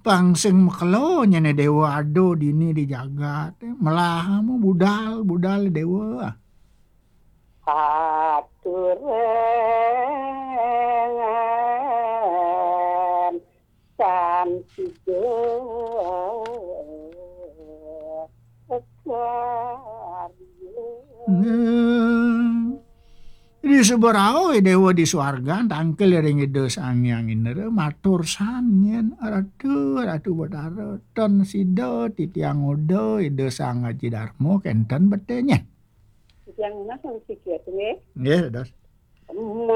pangseng makelo nya dewa ado dini di jagat melah mu budal dewa haturen santigo di seberau dewa di swarga tangkel ring dos angyang inere matur sanyen ratu betara ton sido titiang odo ide sang aji darmo kenten betenya yang nasa sikit ni nggih dos